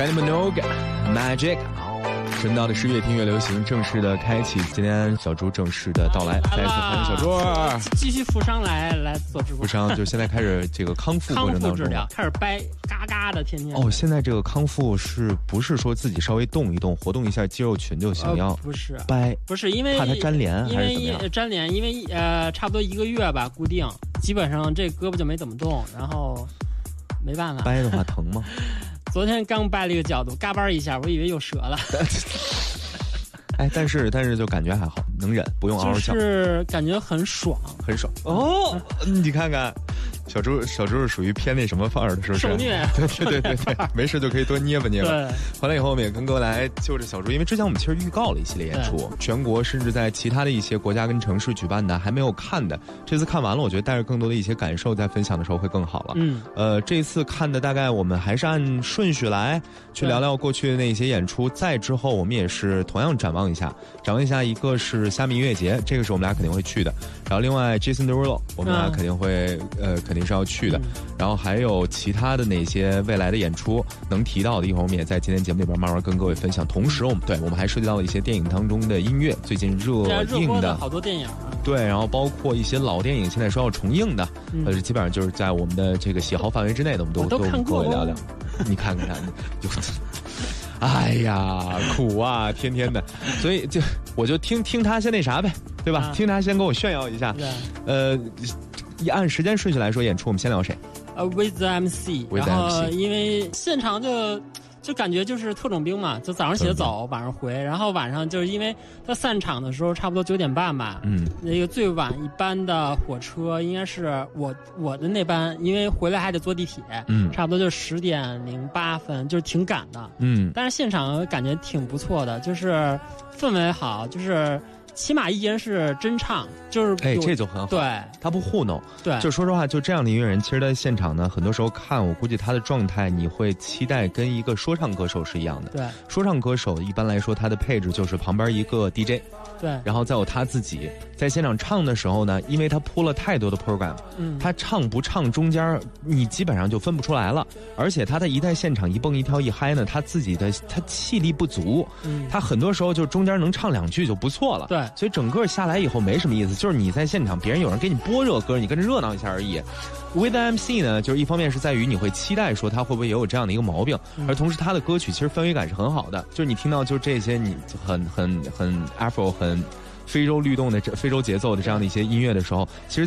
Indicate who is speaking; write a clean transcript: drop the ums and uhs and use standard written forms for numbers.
Speaker 1: Kylie Minogue Magic。神道的是越听越流行，正式的开启。今天小猪正式的到来，再次欢迎小猪。
Speaker 2: 继续负伤来做直播。
Speaker 1: 负伤就现在开始这个康复过程当中，
Speaker 2: 康复治疗开始掰，嘎嘎的天天。
Speaker 1: 哦，现在这个康复是不是说自己稍微动一动，活动一下肌肉群就行？要
Speaker 2: 不是
Speaker 1: 掰，
Speaker 2: 不是因为
Speaker 1: 怕它粘连，
Speaker 2: 因为粘连，因为差不多1个月吧，固定，基本上这胳膊就没怎么动，然后没办法。
Speaker 1: 掰的话疼吗？
Speaker 2: 昨天刚掰了一个角度，嘎巴一下，我以为又折了。
Speaker 1: 哎，但是就感觉还好，能忍，不用嗷嗷叫，
Speaker 2: 就是感觉很爽，
Speaker 1: 很爽哦。你看看，小猪是属于偏那什么范儿的，是不是？
Speaker 2: 受虐。
Speaker 1: 对，没事就可以多捏吧。回来以后我们也跟各位来就着小猪，因为之前我们其实预告了一系列演出，全国甚至在其他的一些国家跟城市举办的还没有看的，这次看完了，我觉得带着更多的一些感受在分享的时候会更好了。这一次看的大概我们还是按顺序来去聊聊过去的那些演出，再之后我们也是同样展望一下，一个是虾米音乐节，这个是我们俩肯定会去的，然后另外 Jason Derulo 我们俩肯定会肯定是要去的，然后还有其他的哪些未来的演出能提到的，一会儿我们也在今天节目里边慢慢跟各位分享。同时我们还涉及到了一些电影当中的音乐，最近热映的
Speaker 2: 好多电影，
Speaker 1: 对，然后包括一些老电影现在说要重映的，基本上就是在我们的这个喜好范围之内的，我们都跟各位聊聊。你看看就哎呀，苦啊，天天的，所以我就听他先那啥呗，对吧？听他先给我炫耀一下。按时间顺序来说，演出我们先聊谁
Speaker 2: ？With the MC， 然后因为现场就感觉就是特种兵嘛，就早上起来走，晚上回，然后晚上就是因为他散场的时候差不多9点半吧，那个最晚一班的火车应该是我的那班，因为回来还得坐地铁，差不多就10点08分，就是挺赶的，但是现场感觉挺不错的，就是氛围好，就是起码一人是真唱，就是
Speaker 1: 这就很好，
Speaker 2: 对，
Speaker 1: 他不糊弄，
Speaker 2: 对，
Speaker 1: 就说实话，就这样的音乐人，其实在现场呢，很多时候看，我估计他的状态，你会期待跟一个说唱歌手是一样的，
Speaker 2: 对，
Speaker 1: 说唱歌手一般来说他的配置就是旁边一个 DJ，
Speaker 2: 对，
Speaker 1: 然后再有他自己在现场唱的时候呢，因为他铺了太多的 program，他唱不唱中间你基本上就分不出来了，而且他的一在现场一蹦一跳一嗨呢，他自己的他气力不足，他很多时候就中间能唱2句就不错了，
Speaker 2: 对。
Speaker 1: 所以整个下来以后没什么意思，就是你在现场，别人有人给你播热歌，你跟着热闹一下而已。With MC 呢，就是一方面是在于你会期待说他会不会也有这样的一个毛病，而同时他的歌曲其实氛围感是很好的，就是你听到就这些你很 Afro 很非洲律动的非洲节奏的这样的一些音乐的时候，其实